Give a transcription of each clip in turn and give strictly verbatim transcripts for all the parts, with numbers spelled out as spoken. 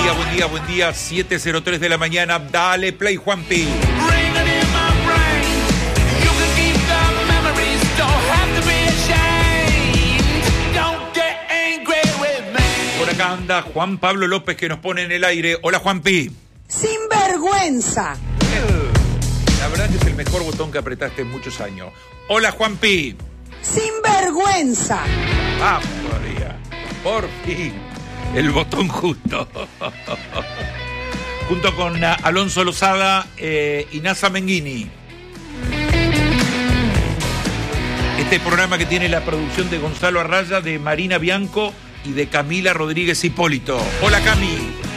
día, buen día, buen día. siete cero tres de la mañana. Dale play, Juanpi. Por acá anda Juan Pablo López que nos pone en el aire. Hola, Juanpi. ¡Sinvergüenza! La verdad que es el mejor botón que apretaste en muchos años. Hola, Juanpi. ¡Sinvergüenza! Vamos todavía. Por fin. El botón justo. Junto con uh, Alonso Lozada eh, y Nasa Menghini. Este programa que tiene la producción de Gonzalo Arraya, de Marina Bianco y de Camila Rodríguez Hipólito. Hola, Cami.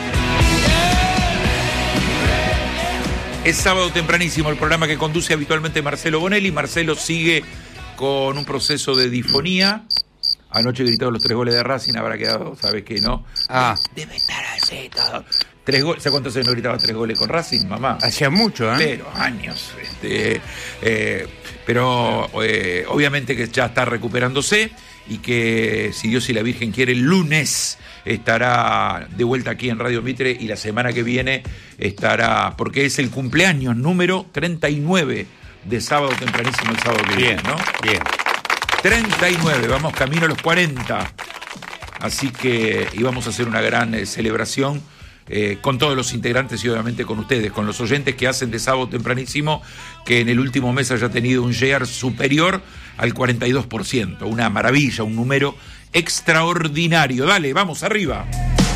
Es sábado tempranísimo, el programa que conduce habitualmente Marcelo Bonelli. Marcelo sigue con un proceso de disfonía. Anoche gritó los tres goles de Racing, habrá quedado, ¿sabes qué, no? Ah. Debe estar así todo. Tres goles, ¿sabes cuántos años no gritaba tres goles con Racing, mamá? Hacía mucho, ¿eh? Pero años. Este, eh, pero eh, obviamente que ya está recuperándose y que, si Dios y la Virgen quiere, el lunes estará de vuelta aquí en Radio Mitre y la semana que viene estará, porque es el cumpleaños número treinta y nueve de sábado tempranísimo, el sábado que Bien, viene, ¿no? Bien. treinta y nueve, vamos camino a los cuarenta. Así que íbamos a hacer una gran eh, celebración eh, con todos los integrantes y obviamente con ustedes, con los oyentes que hacen de sábado tempranísimo, que en el último mes haya tenido un share superior al cuarenta y dos por ciento. Una maravilla, un número extraordinario. Dale, vamos arriba.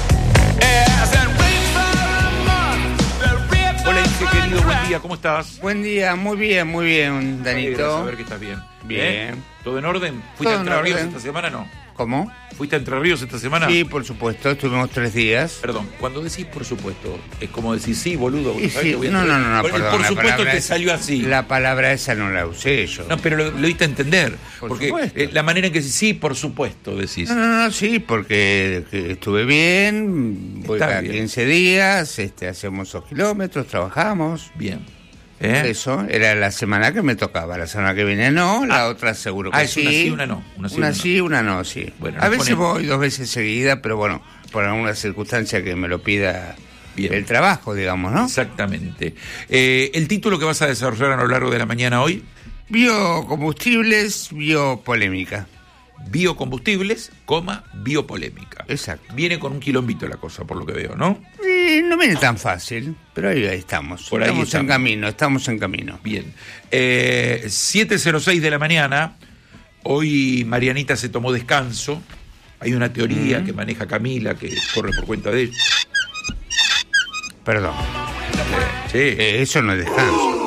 Hola, Inge, querido, buen día, ¿cómo estás? Buen día, muy bien, muy bien, Danito. A ver que estás bien. Bien. ¿Eh? ¿Todo en orden? ¿Fuiste Todo a Entre en Ríos orden. esta semana no? ¿Cómo? ¿Fuiste a Entre Ríos esta semana? Sí, por supuesto, estuvimos tres días. Perdón, cuando decís por supuesto, es como decir sí, boludo. Y ¿sabés sí, que voy a no, entrar? no, no, no, Por, perdón, por la supuesto palabra te es- salió así. La palabra esa no la usé yo. No, pero lo, lo diste a entender. Por porque supuesto. eh, la manera en que decís sí, por supuesto, decís. No, no, no, sí, porque que estuve bien, voy Está cada bien. quince días, este, hacemos dos kilómetros, trabajamos. Bien. ¿Eh? Eso, era la semana que me tocaba, la semana que viene no, la Ah. otra seguro que Ah, es sí. una sí, una no. Una sí, Una una no. sí, una no, sí. Bueno, a nos veces ponemos- voy dos veces seguida, pero bueno, por alguna circunstancia que me lo pida Bien. el trabajo, digamos, ¿no? Exactamente. Eh, el título que vas a desarrollar a lo largo de la mañana hoy, Biocombustibles, biopolémica. biocombustibles, coma, biopolémica. Exacto. Viene con un quilombito la cosa, por lo que veo, ¿no? Y no viene tan fácil, pero ahí, ahí estamos. Por ahí estamos, estamos. en camino, estamos en camino. Bien. Eh, siete cero seis de la mañana. Hoy Marianita se tomó descanso. Hay una teoría Mm. que maneja Camila, que corre por cuenta de ella. Perdón. Sí. Eh, eso no es descanso.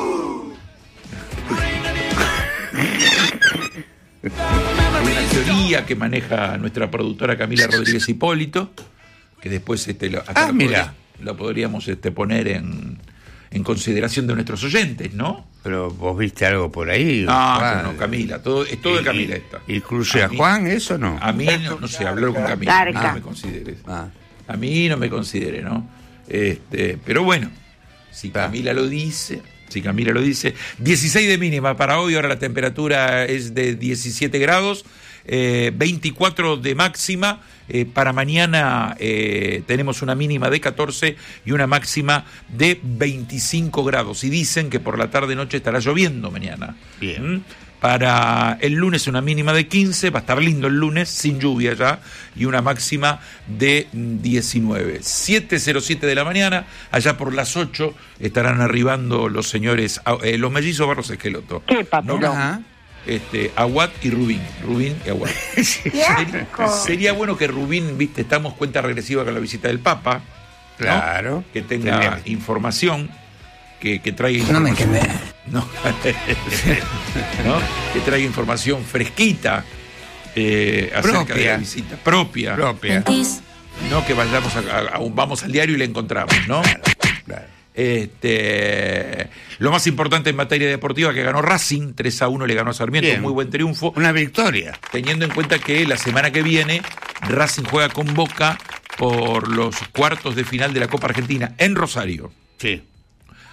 Hay una teoría que maneja nuestra productora Camila Rodríguez Hipólito, que después este, lo, acá Ah, lo, mira. podría- lo podríamos este, poner en, en consideración de nuestros oyentes, ¿no? Pero vos viste algo por ahí. No, Juan. no, no, Camila, todo, es todo de Y- Camila y- esta. ¿Incluye a, mí- Juan eso no? A mí, no, no sé, hablar con Camila, a mí no me consideres. Ah. A mí no me considere, ¿no? Este, pero bueno, si Va. Camila lo dice, si Camila lo dice, dieciséis de mínima para hoy, ahora la temperatura es de diecisiete grados, eh, veinticuatro de máxima, eh, para mañana eh, tenemos una mínima de catorce y una máxima de veinticinco grados, y dicen que por la tarde-noche estará lloviendo mañana. Bien. ¿Mm? Para el lunes una mínima de quince, va a estar lindo el lunes, sin lluvia ya, y una máxima de diecinueve. siete cero siete de la mañana, allá por las ocho estarán arribando los señores, eh, los mellizos Barros Esqueloto. ¿Qué papelón? Ajá. Este, Aguad y Rubín, Rubín y Aguad. ¡Qué asco! Sería bueno que Rubín, viste, estamos cuenta regresiva con la visita del Papa, ¿no? Claro. Que tenga Tendría- información, que, que traiga No me información. quemé. No, ¿no? Que traiga información fresquita eh, acerca Propia. de la visita propia, Propia. no que vayamos a, a- a un- vamos al diario y la encontramos, ¿no? Claro. Este, lo más importante en materia deportiva, que ganó Racing, tres a uno le ganó a Sarmiento, Bien. muy buen triunfo, Una victoria. teniendo en cuenta que la semana que viene Racing juega con Boca por los cuartos de final de la Copa Argentina en Rosario. Sí.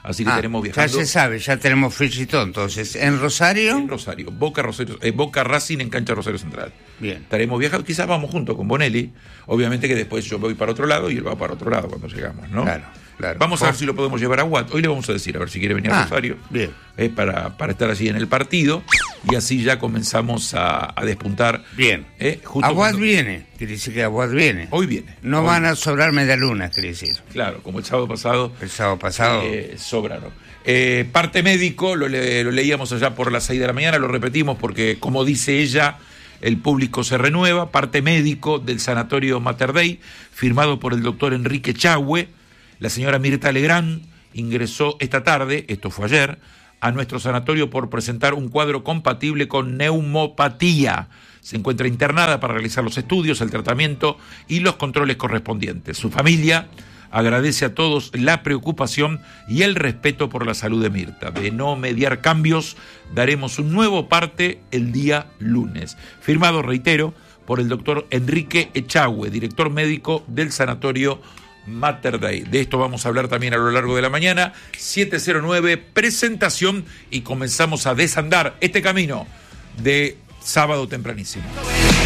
Así que Ah, tenemos viajando. Ya se sabe, ya tenemos fecha y todo. Entonces, en Rosario. En Rosario, Boca, Rosario, eh, Boca Racing en cancha Rosario Central. Bien. Estaremos viajando, quizás vamos juntos con Bonelli. Obviamente que después yo voy para otro lado y él va para otro lado cuando llegamos, ¿no? Claro, claro. Vamos a ver si lo podemos llevar a Watt. Hoy le vamos a decir, a ver si quiere venir a Ah, Rosario. bien. eh, para, para estar allí en el partido. Y así ya comenzamos a, a despuntar. Bien. Eh, justo Aguad cuando- viene, quiere decir que Aguad viene. Hoy viene. No Hoy- van a sobrar medialunas, quiere decir. Claro, como el sábado pasado. El sábado pasado. Eh, sobraron. Eh, parte médico, lo, le- lo leíamos allá por las seis de la mañana, lo repetimos porque, como dice ella, el público se renueva. Parte médico del Sanatorio Mater Dei, firmado por el doctor Enrique Echagüe. La señora Mirta Legrand ingresó esta tarde, esto fue ayer, a nuestro sanatorio por presentar un cuadro compatible con neumopatía. Se encuentra internada para realizar los estudios, el tratamiento y los controles correspondientes. Su familia agradece a todos la preocupación y el respeto por la salud de Mirta. De no mediar cambios, daremos un nuevo parte el día lunes. Firmado, reitero, por el doctor Enrique Echagüe, director médico del Sanatorio Mater Dei. De esto vamos a hablar también a lo largo de la mañana. siete cero nueve, presentación, y comenzamos a desandar este camino de sábado tempranísimo.